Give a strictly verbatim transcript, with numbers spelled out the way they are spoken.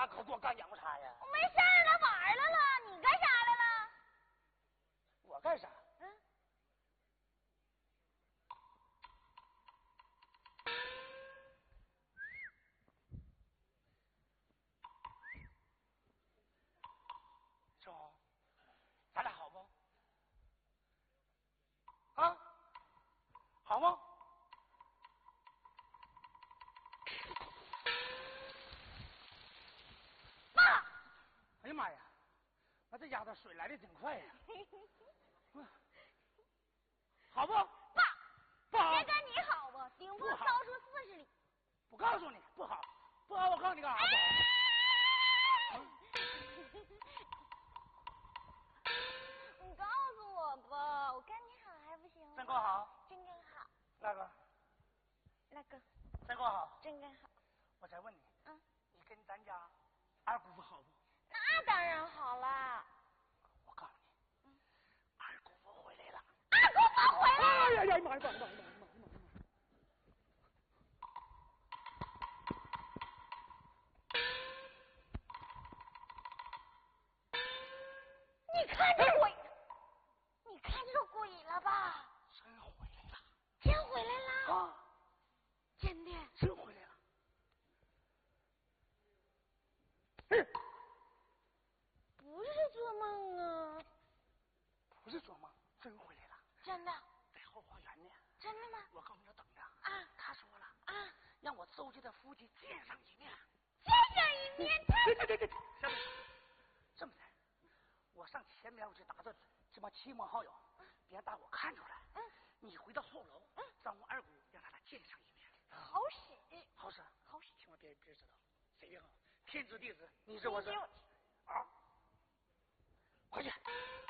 咋可给我干洋茶呀？ 我没事儿了，玩来了。你干啥来了？ 我干啥？ 嗯。 小红，咱俩好不？啊，好吗？ 爸！ 哎呀妈呀，那这丫头水来的挺快呀！好不？ 爸， 不好。 别跟你好不，顶多烧出四十里。 不告诉你不好，不好，我告诉你干啥不好？ 哎你告诉我吧，我跟你好还不行吗？ 真够好， 真真好。 那个， 那个， 真够好， 真真好。 我再问你， 嗯， 你跟咱家二姑父好不？ 那当然好了。 我告诉你，嗯，二姑父回来了。 二姑父回来了！ 哎呀呀妈呀妈呀妈呀妈呀妈呀！ 你看见鬼了？你看见鬼了吧？ 真回来了！ 真回来了！ 啊， 真的？ 真回来了！嗯， 不是做梦啊！ 不是做梦，真回来了！ 真的？ 在后花园呢。 真的吗？ 我告诉你要等着啊！ 他说了啊， 让我周家的夫妻见上一面。 见上一面？ 对对对对对，下面这么的，我上前面我去打个这帮亲朋好友，别打我看出来。 嗯， 你回到后楼，嗯，让我二姑让他俩见上一面。 好使， 好使， 好使， 千万别别知道，谁呀？天知地知，你知我知。啊，回去。